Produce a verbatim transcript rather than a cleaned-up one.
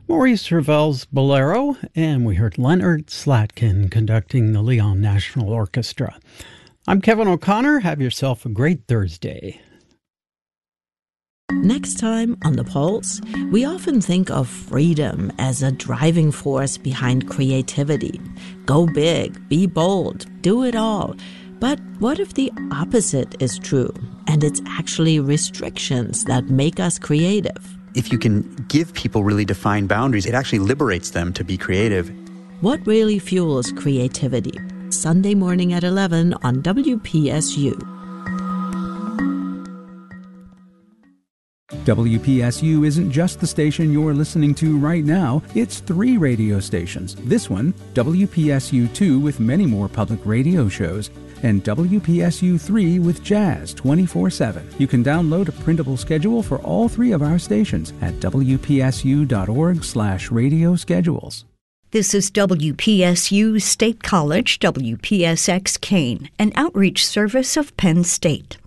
Maurice Ravel's Bolero, and we heard Leonard Slatkin conducting the Leon National Orchestra. I'm Kevin O'Connor. Have yourself a great Thursday. Next time on The Pulse, we often think of freedom as a driving force behind creativity. Go big, be bold, do it all. But what if the opposite is true, and it's actually restrictions that make us creative? If you can give people really defined boundaries, it actually liberates them to be creative. What really fuels creativity? Sunday morning at eleven on W P S U. W P S U isn't just the station you're listening to right now, it's three radio stations. This one, W P S U two with many more public radio shows, and W P S U three with jazz twenty-four seven. You can download a printable schedule for all three of our stations at W P S U dot org slash radio schedules. This is W P S U State College, W P S X Kane, an outreach service of Penn State.